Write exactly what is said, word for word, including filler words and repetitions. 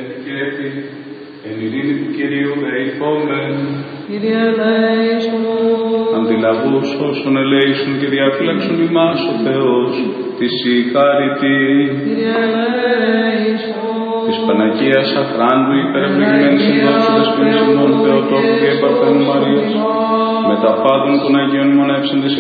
και έθι, εν ειρήνη του Κυρίου δεηθόμεν. Κύριε ελέησον. Αντιλαβούς όσων ελέησον και διαφύλαξον ημάς ο Θεός, της η χάρητη. Κύριε ελέησον. Της Παναγίας Αχράντου υπερευλογημένης εν δόξου δεσποινής ημών Θεοτόκου και Παρθένου Μαρίας, με τα πάντων των Αγίων μονεύσαντες